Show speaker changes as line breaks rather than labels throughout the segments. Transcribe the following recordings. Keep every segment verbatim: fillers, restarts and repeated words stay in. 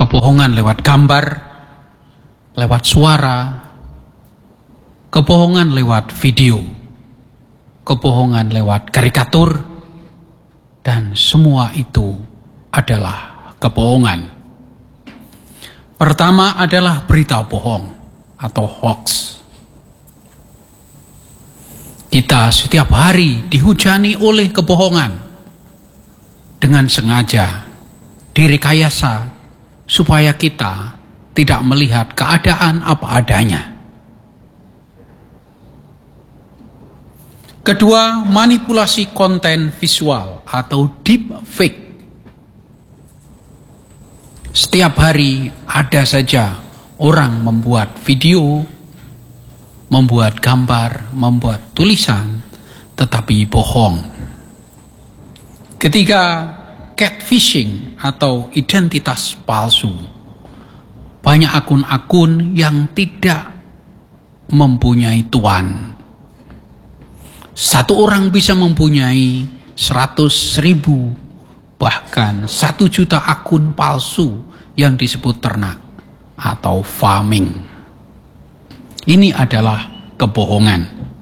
kebohongan lewat gambar, lewat suara, kebohongan lewat video, kebohongan lewat karikatur, dan semua itu adalah kebohongan. Pertama adalah berita bohong atau hoax. Kita setiap hari dihujani oleh kebohongan dengan sengaja direkayasa supaya kita tidak melihat keadaan apa adanya. Kedua, manipulasi konten visual atau deep fake. Setiap hari ada saja orang membuat video, membuat gambar, membuat tulisan, tetapi bohong. Ketiga, catfishing atau identitas palsu. Banyak akun-akun yang tidak mempunyai tuan. Satu orang bisa mempunyai seratus ribu, bahkan satu juta akun palsu yang disebut ternak atau farming. Ini adalah kebohongan.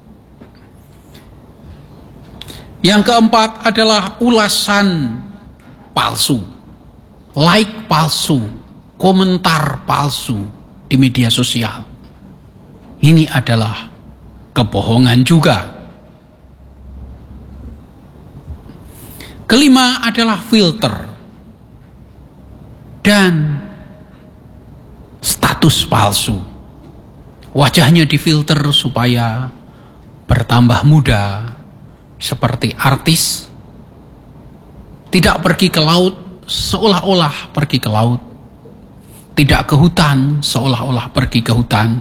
Yang keempat adalah ulasan palsu, like palsu, komentar palsu di media sosial. Ini adalah kebohongan juga. Kelima adalah filter dan status palsu. Wajahnya difilter supaya bertambah muda seperti artis. Tidak pergi ke laut seolah-olah pergi ke laut. Tidak ke hutan seolah-olah pergi ke hutan.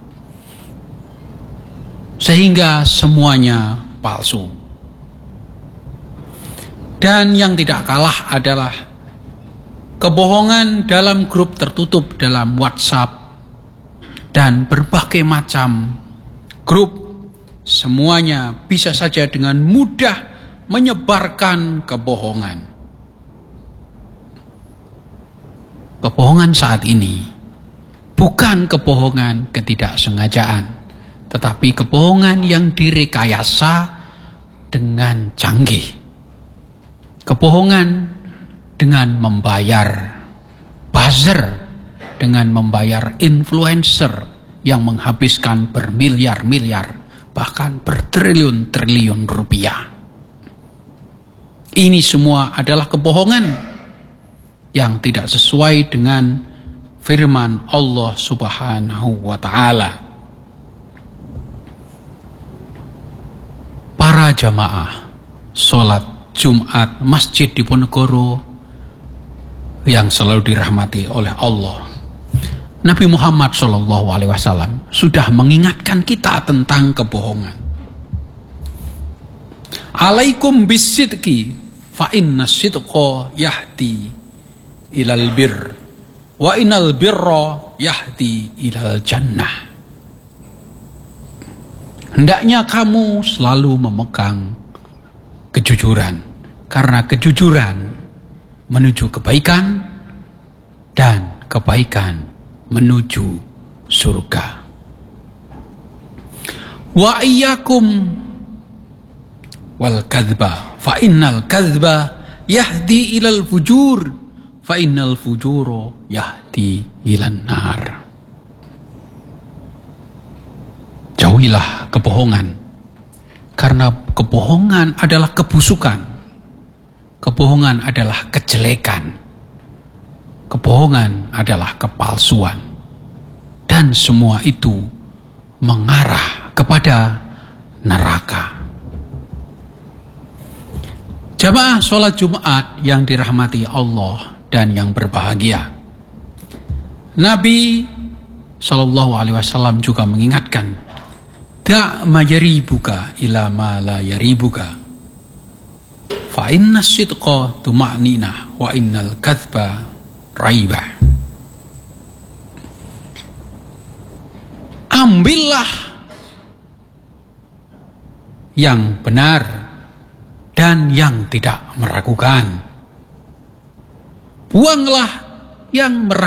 Sehingga semuanya palsu. Dan yang tidak kalah adalah kebohongan dalam grup tertutup dalam WhatsApp dan berbagai macam grup. Semuanya bisa saja dengan mudah menyebarkan kebohongan. Kebohongan saat ini bukan kebohongan ketidaksengajaan, tetapi kebohongan yang direkayasa dengan canggih. Kebohongan dengan membayar buzzer, dengan membayar influencer yang menghabiskan bermiliar-miliar, bahkan bertriliun-triliun rupiah. Ini semua adalah kebohongan yang tidak sesuai dengan firman Allah Subhanahu wa Ta'ala. Para jamaah sholat Jumat Masjid Diponegoro yang selalu dirahmati oleh Allah, Nabi Muhammad shallallahu alaihi wasallam sudah mengingatkan kita tentang kebohongan. Alaikum bisidqi fa inna sidqa yahdi ilal bir wa innal birra yahdi ilal jannah. Hendaknya kamu selalu memegang kejujuran, karena kejujuran menuju kebaikan dan kebaikan menuju surga. Wa iyyakum wal kadzba fa innal kadzba yahdi ilal fujur fa innal fujuro yahdi ilan nar. Jauhilah kebohongan, karena kebohongan adalah kebusukan. Kebohongan adalah kejelekan. Kebohongan adalah kepalsuan. Dan semua itu mengarah kepada neraka. Jamaah sholat Jumat yang dirahmati Allah dan yang berbahagia. Nabi shallallahu alaihi wasallam juga mengingatkan, da' ma yaribuka ila ma la yaribuka fa inna sidqa tuma'ninah wa innal kadzba raibah. Ambillah yang benar dan yang tidak meragukan. Buanglah yang meragukan.